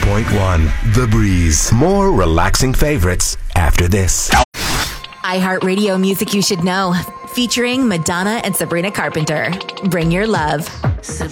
106.1 The Breeze. More relaxing favorites after this. iHeartRadio Music You Should Know, featuring Madonna and Sabrina Carpenter. Bring your love. Sabrina.